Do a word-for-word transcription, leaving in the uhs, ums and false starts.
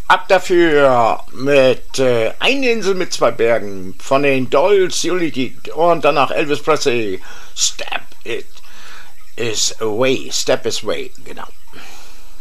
Ab dafür mit äh, Eine Insel mit zwei Bergen von den Dolls, Unity und danach Elvis Presley. Step it is away, step is away, genau.